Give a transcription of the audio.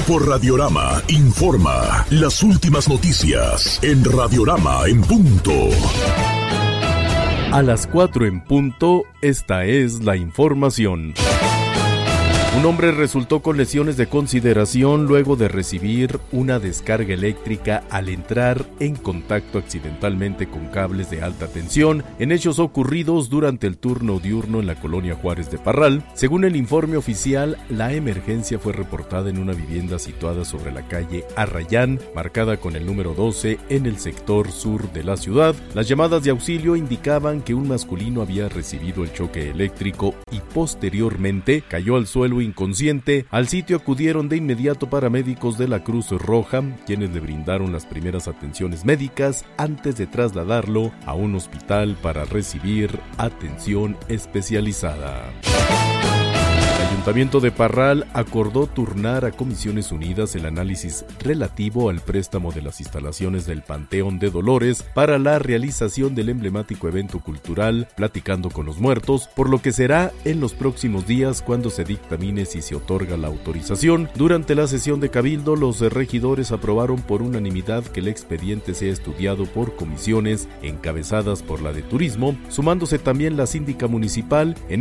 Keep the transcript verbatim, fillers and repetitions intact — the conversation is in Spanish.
Grupo Radiorama informa las últimas noticias en Radiorama en punto. A las cuatro en punto, esta es la información. Un hombre resultó con lesiones de consideración luego de recibir una descarga eléctrica al entrar en contacto accidentalmente con cables de alta tensión en hechos ocurridos durante el turno diurno en la colonia Juárez de Parral. Según el informe oficial, la emergencia fue reportada en una vivienda situada sobre la calle Arrayán, marcada con el número doce en el sector sur de la ciudad. Las llamadas de auxilio indicaban que un masculino había recibido el choque eléctrico y posteriormente cayó al suelo inconsciente. Al sitio acudieron de inmediato paramédicos de la Cruz Roja, quienes le brindaron las primeras atenciones médicas antes de trasladarlo a un hospital para recibir atención especializada. El Ayuntamiento de Parral acordó turnar a Comisiones Unidas el análisis relativo al préstamo de las instalaciones del Panteón de Dolores para la realización del emblemático evento cultural Platicando con los Muertos, por lo que será en los próximos días cuando se dictamine si se otorga la autorización. Durante la sesión de Cabildo, los regidores aprobaron por unanimidad que el expediente sea estudiado por comisiones encabezadas por la de Turismo, sumándose también la síndica municipal. En